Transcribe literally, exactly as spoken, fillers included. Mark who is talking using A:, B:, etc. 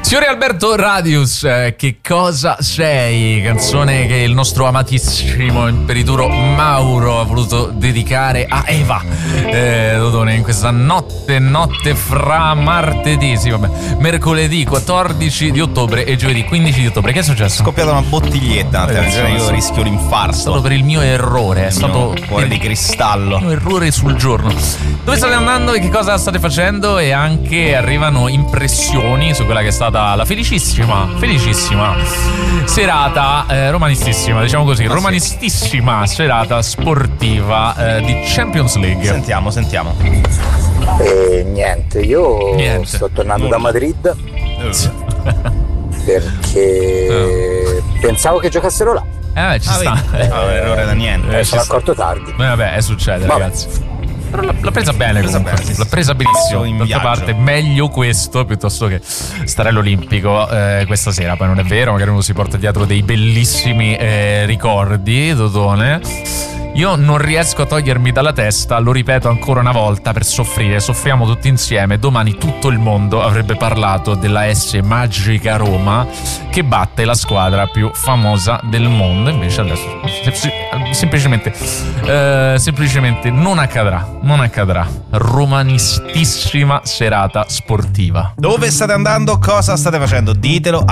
A: Signore Alberto Radius, eh, che cosa sei? Canzone che il nostro amatissimo imperituro Mauro ha voluto dedicare a Eva eh, Dodone in questa notte, notte fra martedì, sì vabbè, mercoledì quattordici di ottobre e giovedì quindici di ottobre. Che è successo?
B: È scoppiata una bottiglietta, eh, io so. rischio l'infarto.
A: Solo per il mio errore, è
B: il
A: stato
B: mio cuore di cristallo.
A: Il mio errore sul giorno. Dove state andando e che cosa state facendo? E anche arrivano impressioni su quella che è stata la felicissima, felicissima serata eh, romanistissima, diciamo così, ah, romanistissima sì. serata sportiva eh, di Champions League.
B: Sentiamo, sentiamo.
C: E niente, io
A: niente.
C: sto tornando
B: Nulla.
C: da Madrid perché uh. pensavo che giocassero là.
A: Eh beh, ci
B: ah,
A: sta.
B: Eh, eh, un errore da niente.
C: Eh, sono accorto tardi.
A: Eh, vabbè, è succede,
C: Vabbè.
A: ragazzi. Però l'ha presa bene,
B: L'ha presa
A: comunque.
B: bene, sì.
A: L'ha presa benissimo.
B: In
A: D'altra
B: viaggio.
A: parte, meglio questo piuttosto che stare all'Olimpico eh, questa sera. Poi non è vero, magari uno si porta dietro dei bellissimi eh, ricordi, Dodone. Io non riesco a togliermi dalla testa, lo ripeto ancora una volta per soffrire, soffriamo tutti insieme. Domani tutto il mondo avrebbe parlato della S Magica Roma che batte la squadra più famosa del mondo. Invece adesso semplicemente eh, semplicemente non accadrà, non accadrà. Romanistissima serata sportiva.
B: Dove state andando? Cosa state facendo? Ditelo